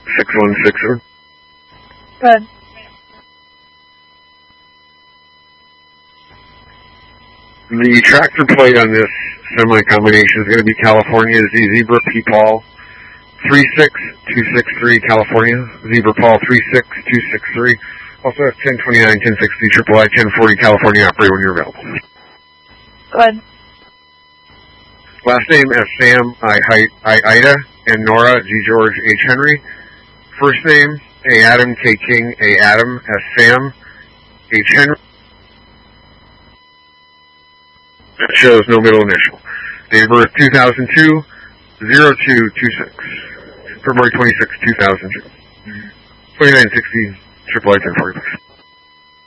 6160. Good. The tractor plate on this semi-combination is going to be California Zebra P. Paul 36263, California. Zebra Paul 36263. Also have 1029, 1060, triple I, 1040, California. Operate when you're available. Good. Last name as Sam, Ida, and Nora, G. George, H. Henry. First name, A. Adam, K. King, A. Adam, S. Sam, H. Henry. It shows no middle initial. Date of birth 2002, 0226. February 26, 2002. 2960, triple I, 1040.